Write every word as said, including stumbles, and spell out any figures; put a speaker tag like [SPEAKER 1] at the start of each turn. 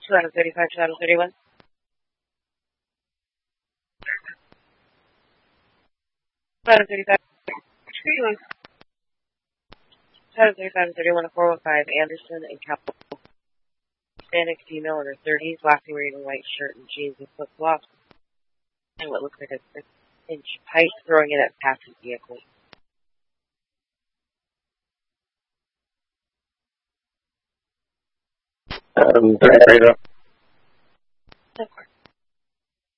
[SPEAKER 1] two thirty-five, two thirty-one. two thirty-five, thirty-one. two thirty-five, thirty-one, four one five, Anderson and Capital. Hispanic female in her thirties, lastly wearing a white shirt and jeans and flip-flops. And what looks like a six-inch pipe, throwing it at passing vehicle.
[SPEAKER 2] Um, thirty-three,